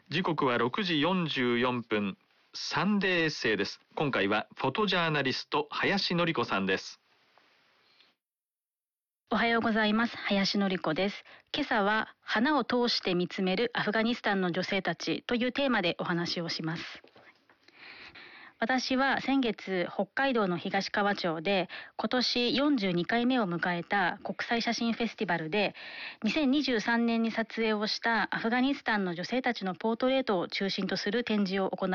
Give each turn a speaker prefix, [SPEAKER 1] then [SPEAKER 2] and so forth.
[SPEAKER 1] 時刻は6時44分。サンデーエッセイです。今回はフォトジャーナリスト林典子さんです。
[SPEAKER 2] おはようございます。林典子です。今朝は花を通して見つめるアフガニスタンの女性たちというテーマでお話をします。私は先月北海道の東川町で今年42回目を迎えた国際写真フェスティバルで2023年に撮影をしたアフガニスタンの女性たちのポートレートを中心とする展示を行い